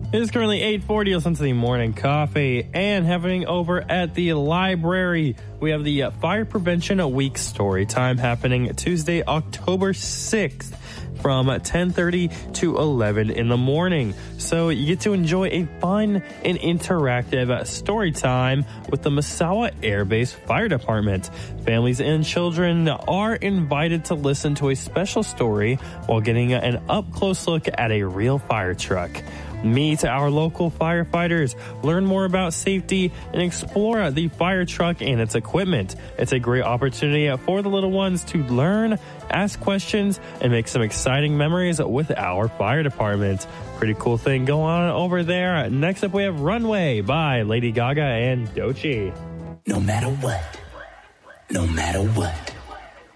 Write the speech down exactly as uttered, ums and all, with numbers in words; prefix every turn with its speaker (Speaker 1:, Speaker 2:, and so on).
Speaker 1: It is currently eight forty. Listen to the morning coffee. And happening over at the library, we have the Fire Prevention Week story time happening Tuesday, October sixth from ten thirty to eleven in the morning. So you get to enjoy a fun and interactive story time with the Misawa Air Base Fire Department. Families and children are invited to listen to a special story while getting an up-close look at a real fire truck. Meet our local firefighters, learn more about safety, and explore the fire truck and its equipment. It's a great opportunity for the little ones to learn, ask questions, and make some exciting memories with our fire department. Pretty cool thing going on over there. Next up, we have Runway by Lady Gaga and Doechii.
Speaker 2: No matter what, no matter what.